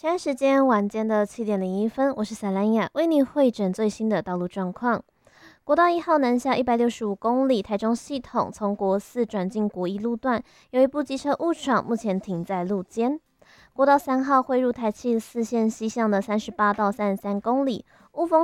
现在时间晚间的7:01，我是萨兰雅，为你汇整最新的道路状况。国道1号南下165公里，台中系统从国4转进国1路段，有一部机车误闯，目前停在路肩。国道3号汇入台74线西向的38到33公里，雾峰